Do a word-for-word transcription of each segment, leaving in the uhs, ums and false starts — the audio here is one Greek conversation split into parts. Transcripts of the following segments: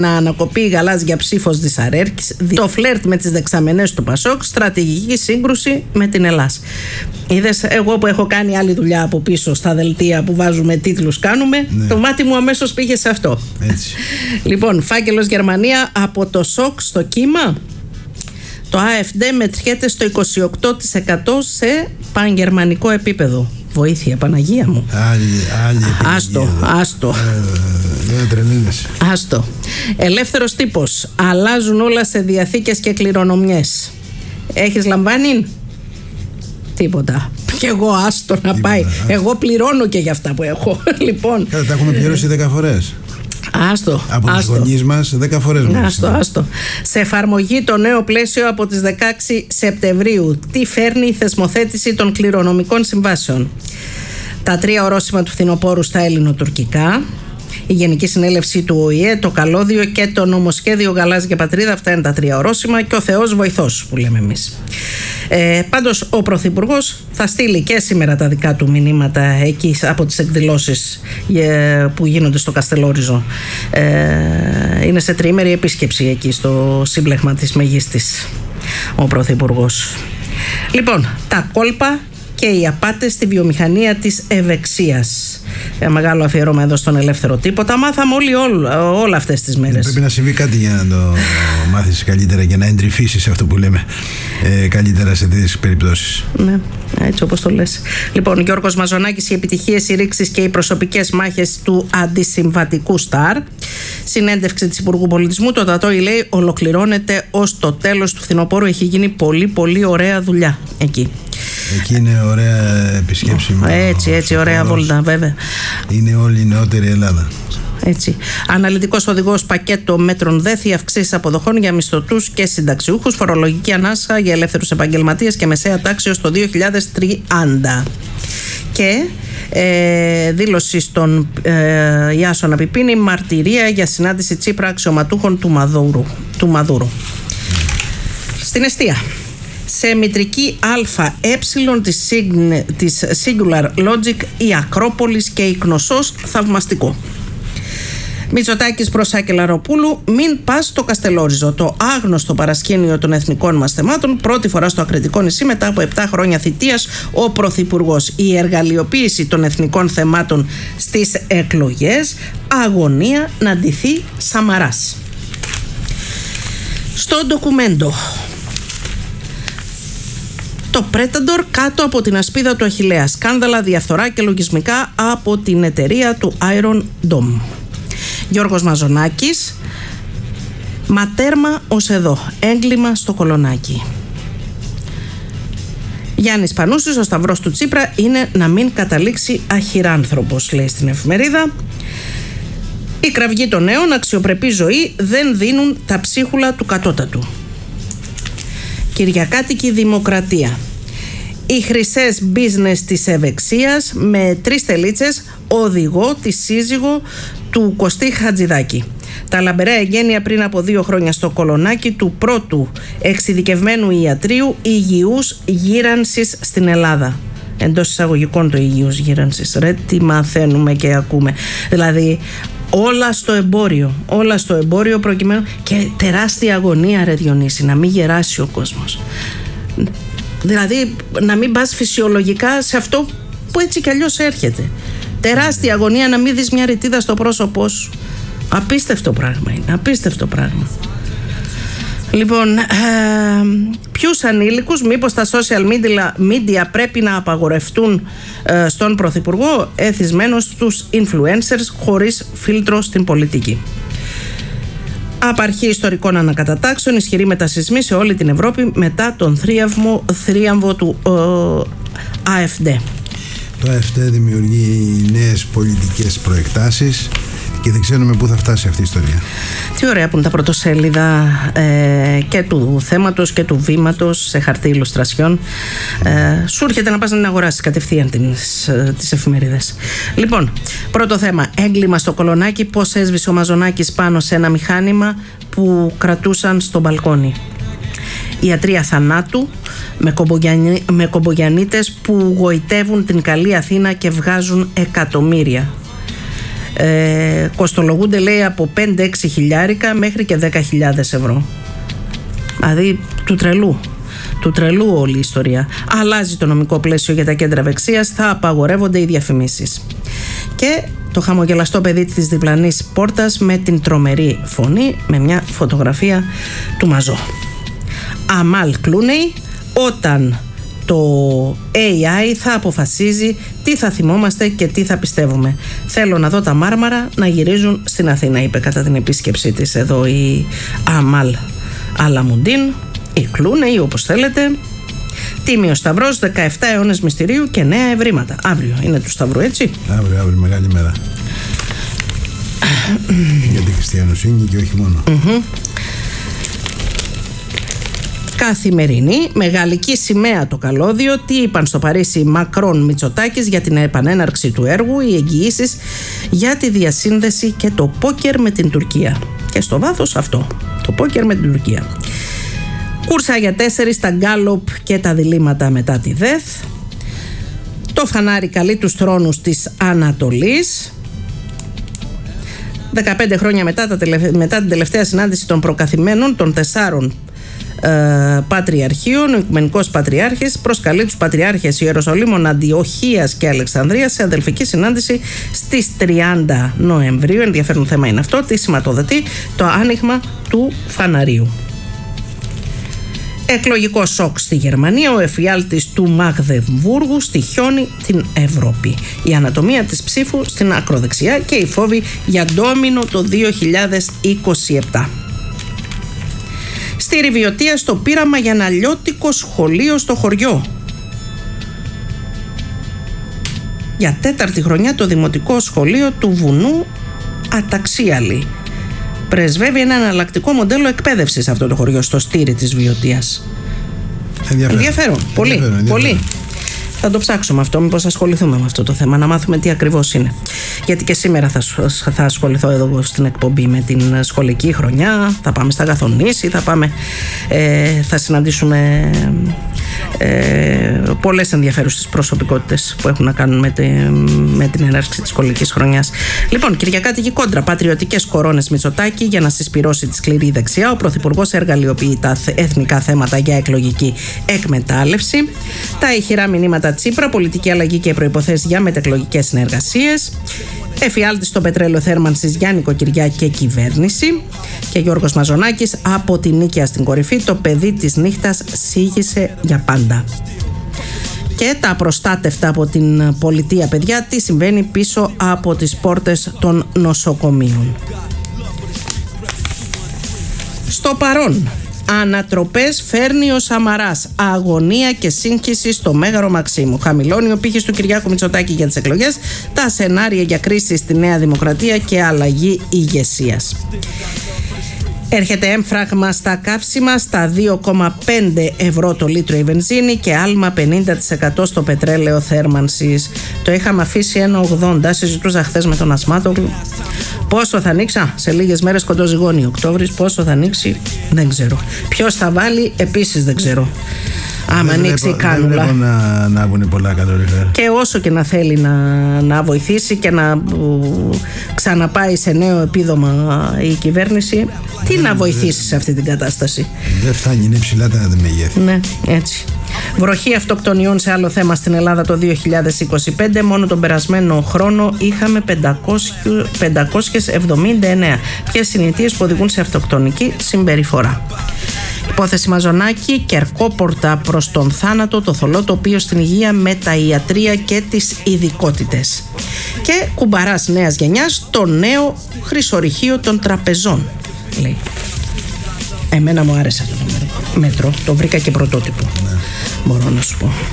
Να ανακοπεί η γαλάζια ψήφος δυσαρέρκης, το φλερτ με τις δεξαμενές του Πασόκ, στρατηγική σύγκρουση με την Ελλάς. Είδες, εγώ που έχω κάνει άλλη δουλειά από πίσω στα δελτία που βάζουμε τίτλους, κάνουμε, ναι. Το μάτι μου αμέσως πήγε σε αυτό. Έτσι. Λοιπόν, φάκελος Γερμανία, από το σοκ στο κύμα. Το AfD μετριέται στο είκοσι οκτώ τοις εκατό σε πангερμανικό επίπεδο. Βοήθεια, Παναγία μου. Άλλη, άλλη άστο, άστο. Δεν τρελαίνεσαι. Άστο. Ελεύθερος τύπος. Αλλάζουν όλα σε διαθήκες και κληρονομιές. Έχεις λαμβάνει? Τίποτα. Και εγώ άστο να Τίποτα, πάει. Άστο. Εγώ πληρώνω και για αυτά που έχω. Λοιπόν. Κάτα, τα έχουμε πληρώσει δέκα φορές. Άστο. Από τους γονείς μας δέκα φορές. Άστο, άστο. Σε εφαρμογή το νέο πλαίσιο από τις δεκαέξι Σεπτεμβρίου. Τι φέρνει η θεσμοθέτηση των κληρονομικών συμβάσεων? Τα τρία ορόσημα του φθινοπόρου στα ελληνοτουρκικά, η Γενική Συνέλευση του Ο Η Ε, το καλώδιο και το νομοσχέδιο Γαλάζια Πατρίδα. Αυτά είναι τα τρία ορόσημα και ο Θεός βοηθός που λέμε εμείς. Ε, πάντως ο Πρωθυπουργός θα στείλει και σήμερα τα δικά του μηνύματα εκεί από τις εκδηλώσεις ε, που γίνονται στο Καστελόριζο. Ε, είναι σε τριήμερη επίσκεψη εκεί στο σύμπλεγμα της Μεγίστης ο Πρωθυπουργός. Λοιπόν, τα κόλπα και οι απάτες στη βιομηχανία της ευεξίας. Ένα μεγάλο αφιέρωμα εδώ στον Ελεύθερο Τύπο. Τα μάθαμε όλοι όλα, όλα αυτές τις μέρες. Πρέπει να συμβεί κάτι για να το μάθεις καλύτερα και να εντρυφήσεις αυτό που λέμε ε, καλύτερα σε τέτοιες περιπτώσεις. Ναι, έτσι όπως το λες. Λοιπόν, Γιώργος Μαζονάκης, οι επιτυχίες, οι ρήξεις και οι προσωπικές μάχες του αντισυμβατικού Σταρ. Συνέντευξη της Υπουργού Πολιτισμού. Το Τατόι λέει ολοκληρώνεται ως το τέλος του φθινοπόρου. Έχει γίνει πολύ πολύ ωραία δουλειά εκεί. Εκεί είναι ωραία επισκέψιμο. Έτσι, έτσι, ωραία βόλτα, βέβαια. Είναι όλη η νεότερη Ελλάδα. Έτσι. Αναλυτικός οδηγός πακέτο μέτρων ΔΕΘΗ, αυξήσεις αποδοχών για μισθωτούς και συνταξιούχους, φορολογική ανάσα για ελεύθερους επαγγελματίες και μεσαία τάξη ως το δύο χιλιάδες τριάντα. Και ε, δήλωση στον ε, Ιάσονα Πιπίνη, μαρτυρία για συνάντηση Τσίπρα αξιωματούχων του Μαδούρου. Του Μαδούρου. Στην εστία. Σε μητρική ΑΕ της, της Singular Logic, η Ακρόπολης και η Κνωσός, θαυμαστικό. Μητσοτάκης προς Άκη Λαροπούλου, μην πας στο Καστελόριζο, το άγνωστο παρασκήνιο των εθνικών μας θεμάτων, πρώτη φορά στο Ακριτικό νησί μετά από επτά χρόνια θητείας ο Πρωθυπουργός. Η εργαλειοποίηση των εθνικών θεμάτων στις εκλογές, αγωνία να ντυθεί Σαμαράς. Στο ντοκουμέντο. Το Πρέταντορ κάτω από την ασπίδα του Αχιλλέα. Σκάνδαλα, διαφθορά και λογισμικά από την εταιρεία του Iron Dome. Γιώργος Μαζονάκης. Ματέρμα ως εδώ. Έγκλημα στο Κολονάκι. Γιάννης Πανούσης. Ο σταυρός του Τσίπρα είναι να μην καταλήξει αχυράνθρωπος, λέει στην εφημερίδα. Η κραυγή των νέων, αξιοπρεπή ζωή, δεν δίνουν τα ψίχουλα του κατώτατου. Κυριακάτικη Δημοκρατία. Οι χρυσές business της ευεξίας με τρεις τελίτσες, οδηγό τη σύζυγο του Κωστή Χατζηδάκη. Τα λαμπερά εγγένεια πριν από δύο χρόνια στο Κολονάκι του πρώτου εξειδικευμένου ιατρίου υγιούς γύρανσης στην Ελλάδα. Εντός εισαγωγικών το υγιούς γύρανσης. Ρε, τι μαθαίνουμε και ακούμε. Δηλαδή όλα στο εμπόριο, όλα στο εμπόριο προκειμένου και τεράστια αγωνία, ρε Διονύση, να μην γεράσει ο κόσμος. Δηλαδή να μην πας φυσιολογικά σε αυτό που έτσι κι αλλιώς έρχεται. Τεράστια αγωνία να μην δεις μια ρητίδα στο πρόσωπό σου. Απίστευτο πράγμα είναι, απίστευτο πράγμα. Λοιπόν, ε, ποιους ανήλικους, μήπως τα social media, media πρέπει να απαγορευτούν ε, στον Πρωθυπουργό, εθισμένος στους influencers χωρίς φίλτρο στην πολιτική. Απαρχή ιστορικών ανακατατάξεων, ισχυρή μετασυσμή σε όλη την Ευρώπη μετά τον θρίαμβο, θρίαμβο του ε, AfD. Το AfD δημιουργεί νέες πολιτικές προεκτάσεις και δεν ξέρουμε πού θα φτάσει αυτή η ιστορία. Τι ωραία που είναι τα πρωτοσέλιδα ε, και του θέματος και του βήματος σε χαρτί ηλουστρασιών. Ε, σου έρχεται να πας να αγοράσεις κατευθείαν τις, τις εφημερίδες. Λοιπόν, πρώτο θέμα, έγκλημα στο Κολονάκι. Πώς έσβησε ο Μαζονάκης πάνω σε ένα μηχάνημα που κρατούσαν στο μπαλκόνι. Ιατρία θανάτου με, κομπογιανί, με κομπογιανίτες που γοητεύουν την καλή Αθήνα και βγάζουν εκατομμύρια. ε, κοστολογούνται, λέει, από πέντε έξι χιλιάρικα μέχρι και δέκα χιλιάδες ευρώ. Δηλαδή του τρελού. Του τρελού όλη η ιστορία. Αλλάζει το νομικό πλαίσιο για τα κέντρα ευεξίας, θα απαγορεύονται οι διαφημίσεις. Και το χαμογελαστό παιδί της διπλανής πόρτας με την τρομερή φωνή, με μια φωτογραφία του Μαζό. Αμάλ Κλούνεϊ, όταν το έι άι θα αποφασίζει τι θα θυμόμαστε και τι θα πιστεύουμε. Θέλω να δω τα Μάρμαρα να γυρίζουν στην Αθήνα, είπε κατά την επίσκεψή της εδώ η Αμάλ Αλαμουντίν, η Κλούνεϊ, όπως θέλετε. Τίμιος Σταυρός, δεκαεπτά αιώνες μυστηρίου και νέα ευρήματα. Αύριο είναι του Σταυρού, έτσι. Αύριο, αύριο, μεγάλη μέρα. Για τη χριστιανοσύνη και όχι μόνο. Mm-hmm. Καθημερινή, μεγαλική σημαία το καλώδιο. Τι είπαν στο Παρίσι Μακρόν Μητσοτάκης για την επανέναρξη του έργου, οι εγγυήσεις για τη διασύνδεση και το πόκερ με την Τουρκία. Και στο βάθος αυτό, το πόκερ με την Τουρκία. Κούρσα για τέσσερις, τα γκάλοπ και τα διλήμματα μετά τη ΔΕΘ. Το φανάρι καλεί τους θρόνους της Ανατολής. δεκαπέντε χρόνια μετά, τα τελευ... μετά την τελευταία συνάντηση των προκαθημένων των τεσσάρων ε, πατριαρχείων, ο Οικουμενικός Πατριάρχης προσκαλεί τους πατριάρχες Ιεροσολύμων, Αντιοχίας και Αλεξανδρίας σε αδελφική συνάντηση στις τριάντα Νοεμβρίου. Ενδιαφέρον θέμα είναι αυτό. Τι σηματοδοτεί το άνοιγμα του φαναρίου. Εκλογικό σοκ στη Γερμανία, ο εφιάλτης του Μαγδεμβούργου στοιχιώνει την Ευρώπη. Η ανατομία της ψήφου στην ακροδεξιά και οι φόβοι για ντόμινο το δύο χιλιάδες είκοσι επτά. Στη Ριβιωτία στο πείραμα για ένα λιώτικο σχολείο στο χωριό. Για τέταρτη χρονιά το δημοτικό σχολείο του βουνού Αταξίαλη πρεσβεύει ένα εναλλακτικό μοντέλο εκπαίδευσης αυτό το χωριό στο στήρι της Βιωτίας. Ενδιαφέρον. Ενδιαφέρον. Πολύ. Ενδιαφέρον. Πολύ. Θα το ψάξουμε αυτό, μήπως ασχοληθούμε με αυτό το θέμα, να μάθουμε τι ακριβώς είναι. Γιατί και σήμερα θα, θα ασχοληθώ εδώ στην εκπομπή με την σχολική χρονιά, θα πάμε στα Γαθονήσι, θα πάμε, ε, θα συναντήσουμε ε, πολλές ενδιαφέρουσες προσωπικότητες που έχουν να κάνουν με, τη, με την έναρξη της σχολικής χρονιάς. Λοιπόν, Κυριακάτικη κόντρα, πατριωτικές κορώνες Μητσοτάκη για να συσπυρώσει τη σκληρή δεξιά. Ο Πρωθυπουργός εργαλειοποιεί τα εθνικά θέματα για εκλογική εκμετάλλευση. Τα ηχηρά μηνύματα Τσίπρα, πολιτική αλλαγή και προϋποθέσεις για μετεκλογικές συνεργασίες. Εφιάλτης στο πετρέλαιο θέρμανσης για νοικοκυριά και κυβέρνηση. Και Γιώργος Μαζονάκης, από τη νίκαια στην κορυφή, το παιδί της νύχτας σίγησε για πάντα. Και τα απροστάτευτα από την πολιτεία παιδιά, τι συμβαίνει πίσω από τις πόρτες των νοσοκομείων. Στο παρόν, ανατροπές φέρνει ο Σαμαράς. Αγωνία και σύγχυση στο Μέγαρο Μαξίμου. Χαμηλώνει ο πύχης του Κυριάκου Μητσοτάκη για τις εκλογές. Τα σενάρια για κρίση στη Νέα Δημοκρατία και αλλαγή ηγεσίας. Έρχεται έμφραγμα στα καύσιμα, στα δύο κόμμα πέντε ευρώ το λίτρο η βενζίνη και άλμα πενήντα τοις εκατό στο πετρέλαιο θέρμανσης. Το είχαμε αφήσει ένα ογδόντα, συζητούσα χθες με τον Ασμάτογλου. Πόσο θα ανοίξει, α, σε λίγες μέρες κοντοζυγώνει Οκτώβρης, πόσο θα ανοίξει δεν ξέρω. Ποιος θα βάλει επίσης δεν ξέρω. Άμα ανοίξει η κάνουλα. Δεν βλέπω να, να βγουν πολλά καλοριφέρα. Και όσο και να θέλει να, να βοηθήσει και να ου, ξαναπάει σε νέο επίδομα η κυβέρνηση, τι να βοηθήσει σε αυτή την κατάσταση. Δεν φτάνει, είναι ψηλά τα μεγέθη. Ναι, έτσι. Βροχή αυτοκτονιών σε άλλο θέμα στην Ελλάδα το δύο χιλιάδες είκοσι πέντε. Μόνο τον περασμένο χρόνο είχαμε πεντακόσιες εβδομήντα εννέα. Ποιες είναι οι αιτίες που οδηγούν σε αυτοκτονική συμπεριφορά. Υπόθεση Μαζονάκη, κερκόπορτα προς τον θάνατο, το θολό τοπίο στην υγεία με τα ιατρία και τις ειδικότητες. Και κουμπαράς νέας γενιάς, το νέο χρυσορυχείο των τραπεζών, λέει. Εμένα μου άρεσε αυτό το μέτρο, το βρήκα και πρωτότυπο, ναι. Μπορώ να σου πω.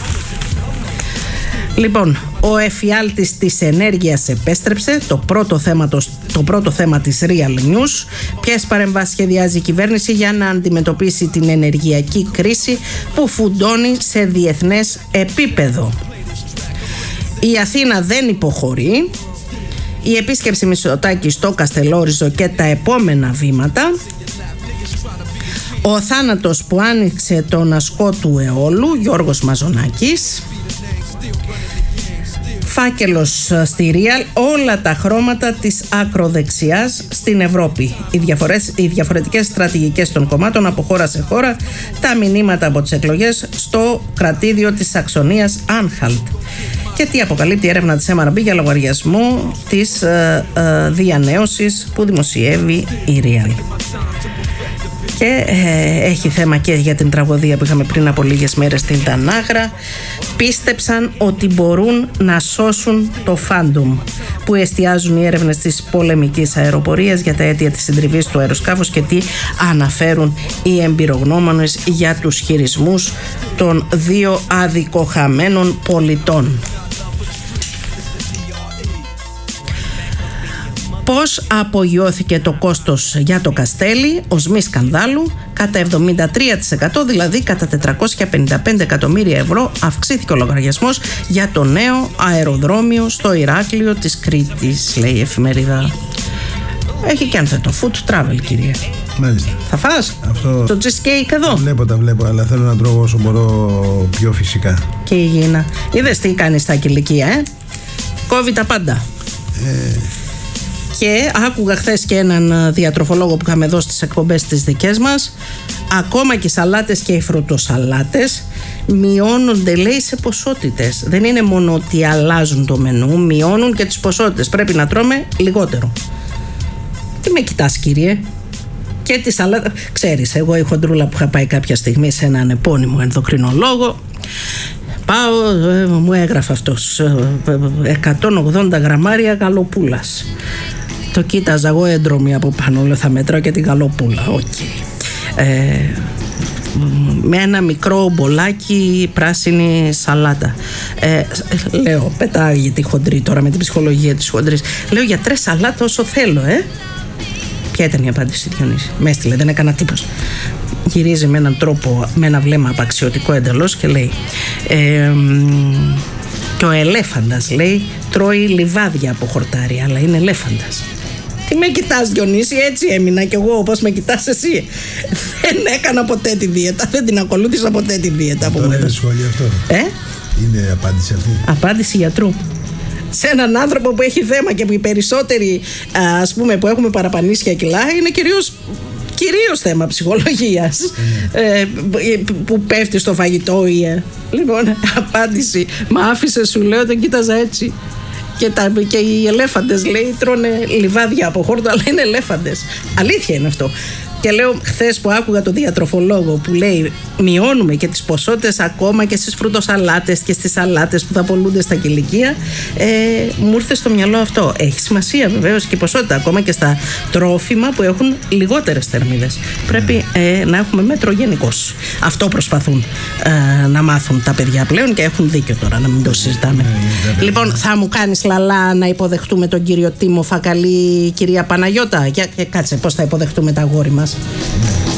Λοιπόν, ο εφιάλτης της ενέργειας επέστρεψε, το πρώτο θέμα, το, το πρώτο θέμα της Real News. Ποιες παρεμβάσεις σχεδιάζει η κυβέρνηση για να αντιμετωπίσει την ενεργειακή κρίση που φουντώνει σε διεθνές επίπεδο. Η Αθήνα δεν υποχωρεί. Η επίσκεψη Μητσοτάκη στο Καστελόριζο και τα επόμενα βήματα. Ο θάνατος που άνοιξε τον ασκό του αιώλου, Γιώργος Μαζονάκης. Φάκελος στη Real, όλα τα χρώματα της ακροδεξιάς στην Ευρώπη. Οι, διαφορές, οι διαφορετικές στρατηγικές των κομμάτων από χώρα σε χώρα, τα μηνύματα από τις εκλογές στο κρατήδιο της Σαξονίας Άνχαλτ. Και τι αποκαλύπτει η έρευνα της εμ αρ μπι για λογαριασμό της ε, ε, διανέωσης που δημοσιεύει η Real. Και ε, έχει θέμα και για την τραγωδία που είχαμε πριν από λίγες μέρες στην Τανάγρα. Πίστεψαν ότι μπορούν να σώσουν το Φάντομ, που εστιάζουν οι έρευνες της πολεμικής αεροπορίας για τα αίτια της συντριβής του αεροσκάφους και τι αναφέρουν οι εμπειρογνώμονες για τους χειρισμούς των δύο αδικοχαμένων πολιτών. Πώς απογειώθηκε το κόστος για το Καστέλι ως μη σκανδάλου? Κατά εβδομήντα τρία τοις εκατό, δηλαδή κατά τετρακόσια πενήντα πέντε εκατομμύρια ευρώ, αυξήθηκε ο λογαριασμός για το νέο αεροδρόμιο στο Ηράκλειο της Κρήτης, λέει η εφημερίδα. Έχει και άνθετο food travel, κύριε. Μάλιστα. Θα φας αυτό... το cheesecake εδώ? Τα βλέπω, τα βλέπω, αλλά θέλω να τρώω όσο μπορώ πιο φυσικά. Και υγιεινά. Είδες τι κάνει στα κηλικία, ε? Κόβει τα πάντα. Ε... Και άκουγα χθες και έναν διατροφολόγο που είχαμε εδώ στις εκπομπές τις δικές μας. Ακόμα και οι σαλάτες και οι φρουτοσαλάτες μειώνονται, λέει, σε ποσότητες. Δεν είναι μόνο ότι αλλάζουν το μενού, μειώνουν και τις ποσότητες. Πρέπει να τρώμε λιγότερο. Τι με κοιτάς, κύριε? Και τη σαλάτα. Ξέρεις, εγώ η χοντρούλα που είχα πάει κάποια στιγμή σε έναν επώνυμο ενδοκρινολόγο, πάω, ε, μου έγραφε αυτός εκατόν ογδόντα γραμμάρια γαλοπούλας. Το κοίταζα εγώ έντρομη από πάνω, λέω θα μετράω και την γαλοπούλα. Οκ. Okay. Ε, με ένα μικρό μπολάκι πράσινη σαλάτα. Ε, λέω, πετάγει τη χοντρή τώρα με την ψυχολογία της χοντρής. Λέω, γιατρέ, σαλάτα όσο θέλω, ε. Ποια ήταν η απάντηση, Διονύση? Με έστειλε, δεν έκανα τίποτα. Γυρίζει με έναν τρόπο, με ένα βλέμμα απαξιωτικό εντελώς και λέει ε, και ο ελέφαντας, λέει, τρώει λιβάδια από χορτάρι, αλλά είναι ελέφαντας. Τι με κοιτάς, Διονύση? Έτσι έμεινα κι εγώ όπως με κοιτάς εσύ. Δεν έκανα ποτέ τη δίαιτα, δεν την ακολούθησα ποτέ τη δίαιτα. Τώρα είναι σχόλιο αυτό? Ε? Είναι απάντηση αυτή? Απάντηση γιατρού. Σε έναν άνθρωπο που έχει θέμα και που οι περισσότεροι, ας πούμε, που έχουμε παραπανίσια κιλά, είναι κυρίως κυρίως θέμα ψυχολογίας, mm. ε, που πέφτει στο φαγητό ή ε. Λοιπόν, απάντηση, μα άφησε, σου λέω, τον κοίταζα έτσι. Και, τα, και οι ελέφαντες, λέει, τρώνε λιβάδια από χόρτο, αλλά είναι ελέφαντες. Αλήθεια είναι αυτό. Και λέω, χθες που άκουγα τον διατροφολόγο που λέει μειώνουμε και τις ποσότητες ακόμα και στις φρουτοσαλάτες και στις σαλάτες που θα πολλούνται στα κηλικία, ε, μου ήρθε στο μυαλό αυτό. Έχει σημασία βεβαίως και η ποσότητα, ακόμα και στα τρόφιμα που έχουν λιγότερες θερμίδες. Πρέπει ε, να έχουμε μέτρο γενικώς. Αυτό προσπαθούν ε, να μάθουν τα παιδιά πλέον και έχουν δίκιο τώρα, να μην το συζητάμε. Λοιπόν, θα μου κάνεις λαλά να υποδεχτούμε τον κύριο Τίμο Φακαλή, κυρία Παναγιώτα? Για, κάτσε, πώς θα υποδεχτούμε τα αγόρι μας?